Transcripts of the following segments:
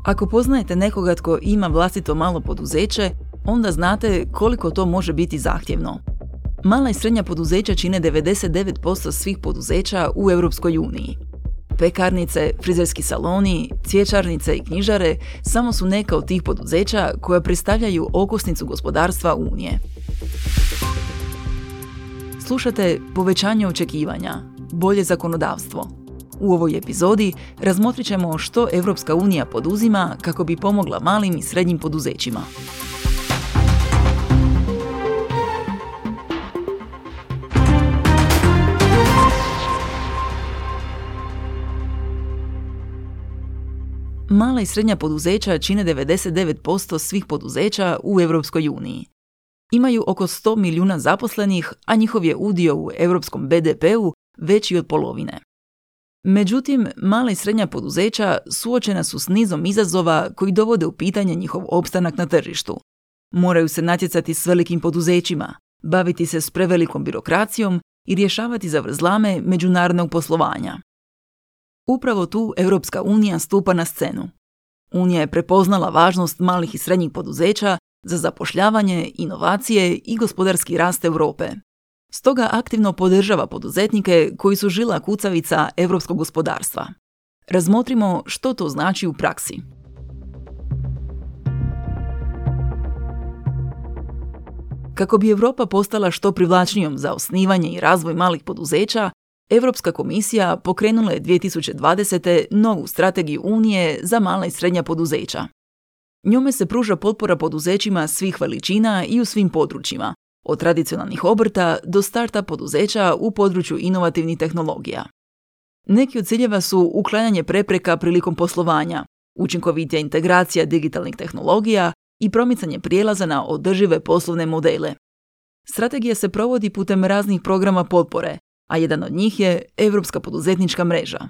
Ako poznajete nekoga tko ima vlastito malo poduzeće, onda znate koliko to može biti zahtjevno. Mala i srednja poduzeća čine 99% svih poduzeća u Europskoj uniji. Pekarnice, frizerski saloni, cvjećarnice i knjižare samo su neka od tih poduzeća koja predstavljaju okosnicu gospodarstva Unije. Slušate Povećanje očekivanja, bolje zakonodavstvo. U ovoj epizodi razmotrit ćemo što Europska unija poduzima kako bi pomogla malim i srednjim poduzećima. Mala i srednja poduzeća čine 99% svih poduzeća u Europskoj uniji. Imaju oko 100 milijuna zaposlenih, a njihov je udio u europskom BDP-u veći od polovine. Međutim, mala i srednja poduzeća suočena su s nizom izazova koji dovode u pitanje njihov opstanak na tržištu. Moraju se natjecati s velikim poduzećima, baviti se s prevelikom birokracijom i rješavati zavrzlame međunarodnog poslovanja. Upravo tu Europska unija stupa na scenu. Unija je prepoznala važnost malih i srednjih poduzeća za zapošljavanje, inovacije i gospodarski rast Europe. Stoga aktivno podržava poduzetnike koji su žila kucavica europskog gospodarstva. Razmotrimo što to znači u praksi. Kako bi Europa postala što privlačnijom za osnivanje i razvoj malih poduzeća, Europska komisija pokrenula je 2020. novu strategiju Unije za mala i srednja poduzeća. Njome se pruža potpora poduzećima svih veličina i u svim područjima, od tradicionalnih obrta do startup poduzeća u području inovativnih tehnologija. Neki od ciljeva su uklanjanje prepreka prilikom poslovanja, učinkovitija integracija digitalnih tehnologija i promicanje prijelaza na održive poslovne modele. Strategija se provodi putem raznih programa potpore, a jedan od njih je Europska poduzetnička mreža.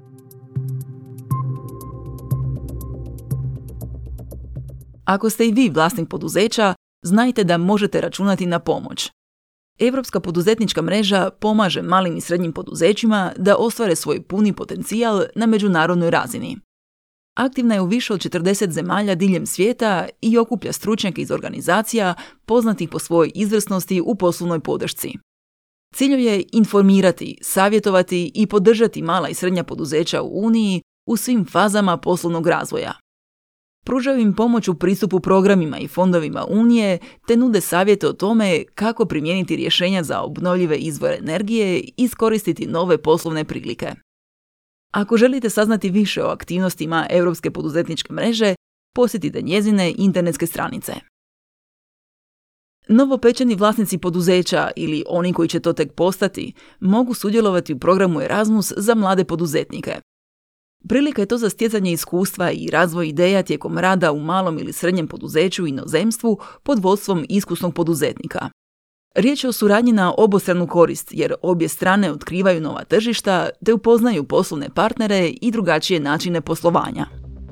Ako ste i vi vlasnik poduzeća, znajte da možete računati na pomoć. Europska poduzetnička mreža pomaže malim i srednjim poduzećima da ostvare svoj puni potencijal na međunarodnoj razini. Aktivna je u više od 40 zemalja diljem svijeta i okuplja stručnjake iz organizacija poznatih po svojoj izvrsnosti u poslovnoj podršci. Cilj je informirati, savjetovati i podržati mala i srednja poduzeća u Uniji u svim fazama poslovnog razvoja. Pružaju im pomoć u pristupu programima i fondovima Unije te nude savjete o tome kako primijeniti rješenja za obnovljive izvore energije i iskoristiti nove poslovne prilike. Ako želite saznati više o aktivnostima Europske poduzetničke mreže, posjetite njezine internetske stranice. Novopečeni vlasnici poduzeća ili oni koji će to tek postati mogu sudjelovati u programu Erasmus za mlade poduzetnike. Prilika je to za stjecanje iskustva i razvoj ideja tijekom rada u malom ili srednjem poduzeću u inozemstvu pod vodstvom iskusnog poduzetnika. Riječ je o suradnji na obostranu korist jer obje strane otkrivaju nova tržišta te upoznaju poslovne partnere i drugačije načine poslovanja.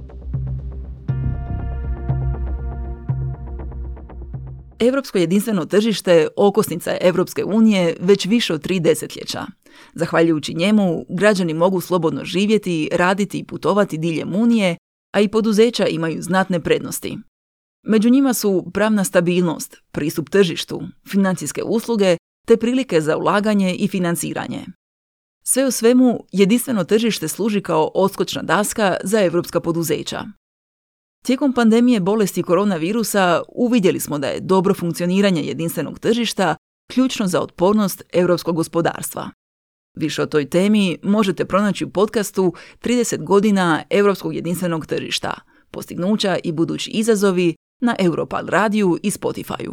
Europsko jedinstveno tržište okosnica je Europske unije već više od 3 desetljeća. Zahvaljujući njemu, građani mogu slobodno živjeti, raditi i putovati diljem Unije, a i poduzeća imaju znatne prednosti. Među njima su pravna stabilnost, pristup tržištu, financijske usluge te prilike za ulaganje i financiranje. Sve u svemu, jedinstveno tržište služi kao odskočna daska za europska poduzeća. Tijekom pandemije bolesti koronavirusa uvidjeli smo da je dobro funkcioniranje jedinstvenog tržišta ključno za otpornost europskog gospodarstva. Više o toj temi možete pronaći u podcastu 30 godina europskog jedinstvenog tržišta, postignuća i budući izazovi na Europal radiju i Spotifyu.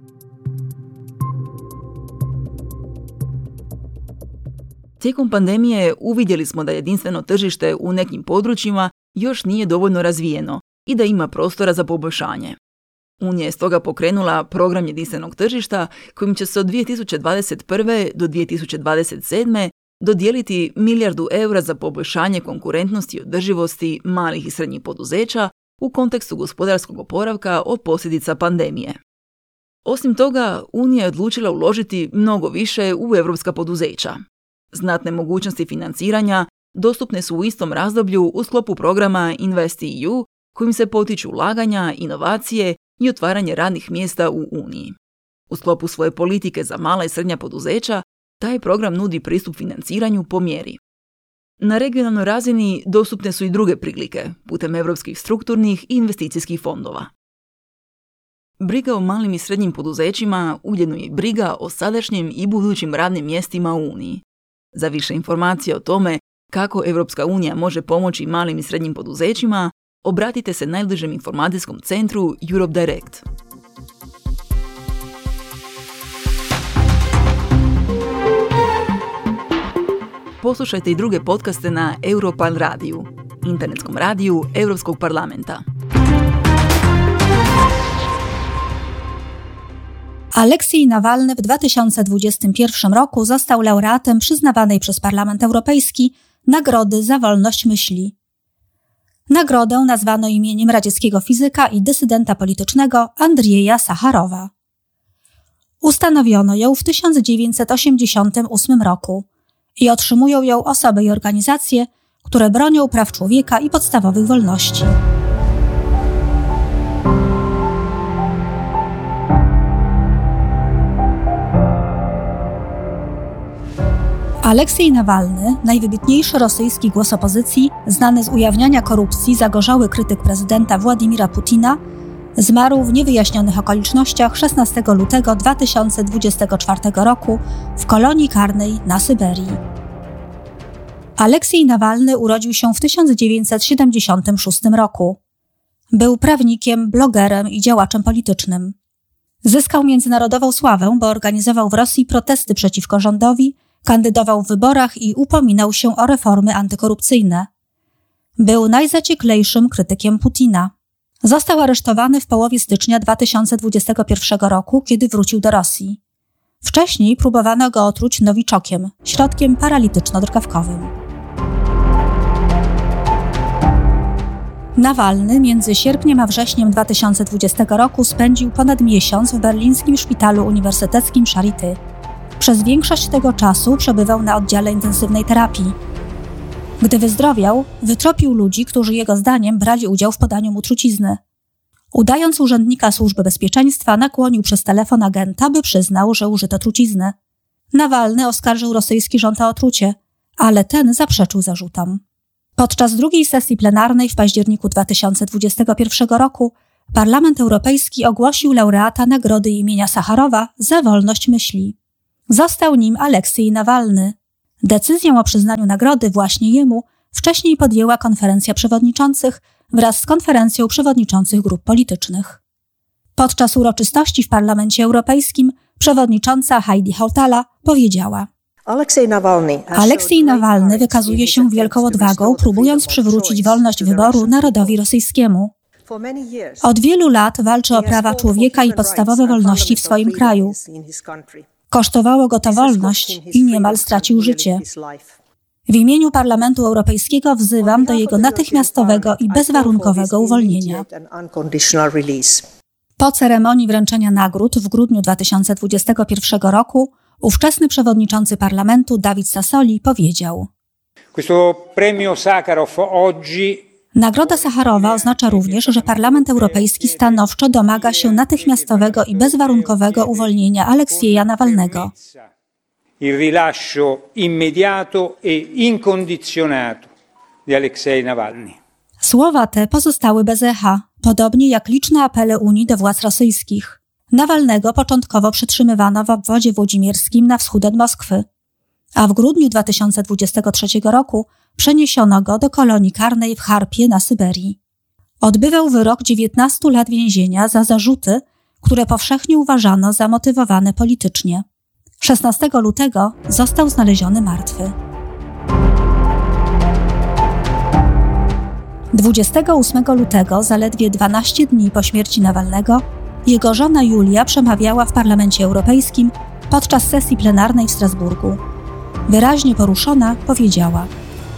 Tijekom pandemije uvidjeli smo da jedinstveno tržište u nekim područjima još nije dovoljno razvijeno i da ima prostora za poboljšanje. Unija je stoga pokrenula program jedinstvenog tržišta kojim će se od 2021. do 2027. dodijeliti milijardu eura za poboljšanje konkurentnosti i održivosti malih i srednjih poduzeća u kontekstu gospodarskog oporavka od posljedica pandemije. Osim toga, Unija je odlučila uložiti mnogo više u europska poduzeća. Znatne mogućnosti financiranja dostupne su u istom razdoblju u sklopu programa InvestEU kojim se potiču ulaganja, inovacije i otvaranje radnih mjesta u Uniji. U sklopu svoje politike za mala i srednja poduzeća, taj program nudi pristup financiranju po mjeri. Na regionalnoj razini dostupne su i druge prilike putem europskih strukturnih i investicijskih fondova. Briga o malim i srednjim poduzećima ujedno je briga o sadašnjim i budućim radnim mjestima u Uniji. Za više informacija o tome kako Europska unija može pomoći malim i srednjim poduzećima, obratite se najbližem informacijskom centru Europe Direct. Poslušajte i druge podcaste na Europan radiju, internetskom radiju Europskog parlamenta. Aleksiej Nawalny w 2021 roku został laureatem przyznawanej przez Parlament Europejski Nagrody za wolność myśli. Nagrodę nazwano imieniem radzieckiego fizyka i dysydenta politycznego Andrieja Sacharowa. Ustanowiono ją w 1988 roku i otrzymują ją osoby i organizacje, które bronią praw człowieka i podstawowych wolności. Aleksiej Nawalny, najwybitniejszy rosyjski głos opozycji, znany z ujawniania korupcji, zagorzały krytyk prezydenta Władimira Putina, zmarł w niewyjaśnionych okolicznościach 16 lutego 2024 roku w kolonii karnej na Syberii. Aleksiej Nawalny urodził się w 1976 roku. Był prawnikiem, blogerem i działaczem politycznym. Zyskał międzynarodową sławę, bo organizował w Rosji protesty przeciwko rządowi, kandydował w wyborach i upominał się o reformy antykorupcyjne. Był najzacieklejszym krytykiem Putina. Został aresztowany w połowie stycznia 2021 roku, kiedy wrócił do Rosji. Wcześniej próbowano go otruć nowiczokiem, środkiem paralityczno-drgawkowym. Nawalny między sierpniem a wrześniem 2020 roku spędził ponad miesiąc w berlińskim szpitalu uniwersyteckim Charité. Przez większość tego czasu przebywał na oddziale intensywnej terapii. Gdy wyzdrowiał, wytropił ludzi, którzy jego zdaniem brali udział w podaniu mu trucizny. Udając urzędnika Służby Bezpieczeństwa, nakłonił przez telefon agenta, by przyznał, że użyto trucizny. Nawalny oskarżył rosyjski rząd o otrucie, ale ten zaprzeczył zarzutom. Podczas drugiej sesji plenarnej w październiku 2021 roku Parlament Europejski ogłosił laureata Nagrody imienia Sacharowa za wolność myśli. Został nim Aleksiej Nawalny. Decyzję o przyznaniu nagrody właśnie jemu wcześniej podjęła konferencja przewodniczących wraz z konferencją przewodniczących grup politycznych. Podczas uroczystości w Parlamencie Europejskim przewodnicząca Heidi Hautala powiedziała: Aleksiej Nawalny wykazuje się wielką odwagą, próbując przywrócić wolność wyboru narodowi rosyjskiemu. Od wielu lat walczy o prawa człowieka i podstawowe wolności w swoim kraju. Kosztowało go to wolność i niemal stracił życie. W imieniu Parlamentu Europejskiego wzywam do jego natychmiastowego i bezwarunkowego uwolnienia. Po ceremonii wręczenia nagród w grudniu 2021 roku ówczesny przewodniczący Parlamentu David Sassoli powiedział: Nagroda Sacharowa oznacza również, że Parlament Europejski stanowczo domaga się natychmiastowego i bezwarunkowego uwolnienia Aleksieja Nawalnego. Il rilascio immediato e incondizionato di Aleksiej Nawalny. Słowa te pozostały bez echa, podobnie jak liczne apele Unii do władz rosyjskich. Nawalnego początkowo przetrzymywano w obwodzie włodzimierskim na wschód od Moskwy, a w grudniu 2023 roku przeniesiono go do kolonii karnej w Charpie na Syberii. Odbywał wyrok 19 lat więzienia za zarzuty, które powszechnie uważano za motywowane politycznie. 16 lutego został znaleziony martwy. 28 lutego, zaledwie 12 dni po śmierci Nawalnego, jego żona Julia przemawiała w Parlamencie Europejskim podczas sesji plenarnej w Strasburgu. Wyraźnie poruszona powiedziała: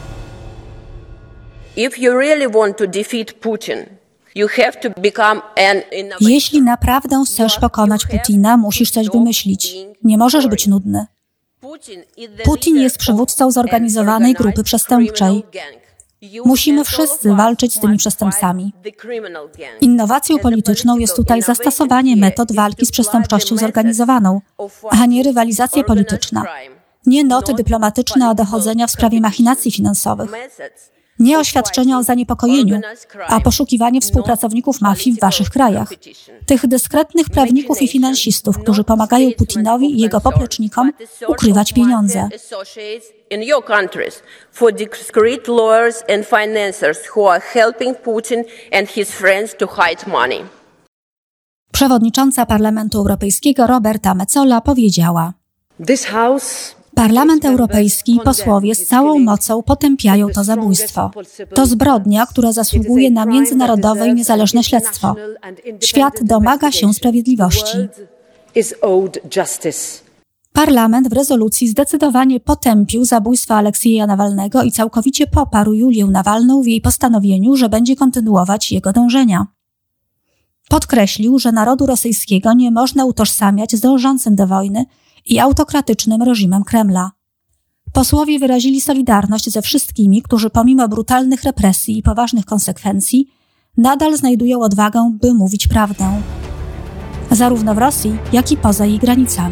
Jeśli naprawdę chcesz pokonać Putina, musisz coś wymyślić. Nie możesz być nudny. Putin jest przywódcą zorganizowanej grupy przestępczej. Musimy wszyscy walczyć z tymi przestępcami. Innowacją polityczną jest tutaj zastosowanie metod walki z przestępczością zorganizowaną, a nie rywalizacja polityczna. Nie noty dyplomatyczne o dochodzenia w sprawie machinacji finansowych. Nie oświadczenia o zaniepokojeniu, a poszukiwanie współpracowników mafii w waszych krajach. Tych dyskretnych prawników i finansistów, którzy pomagają Putinowi i jego poplecznikom ukrywać pieniądze. Przewodnicząca Parlamentu Europejskiego Roberta Metsola powiedziała: Parlament Europejski i posłowie z całą mocą potępiają to zabójstwo. To zbrodnia, która zasługuje na międzynarodowe i niezależne śledztwo. Świat domaga się sprawiedliwości. Parlament w rezolucji zdecydowanie potępił zabójstwo Aleksieja Nawalnego i całkowicie poparł Julię Nawalną w jej postanowieniu, że będzie kontynuować jego dążenia. Podkreślił, że narodu rosyjskiego nie można utożsamiać z dążącym do wojny i autokratycznym reżimem Kremla. Posłowie wyrazili solidarność ze wszystkimi, którzy pomimo brutalnych represji i poważnych konsekwencji nadal znajdują odwagę, by mówić prawdę. Zarówno w Rosji, jak i poza jej granicami.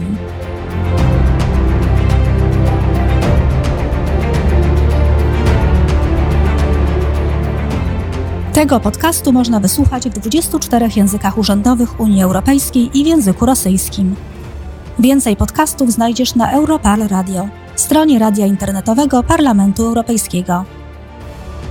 Tego podcastu można wysłuchać w 24 językach urzędowych Unii Europejskiej i w języku rosyjskim. Więcej podcastów znajdziesz na Europarl Radio, stronie radia internetowego Parlamentu Europejskiego.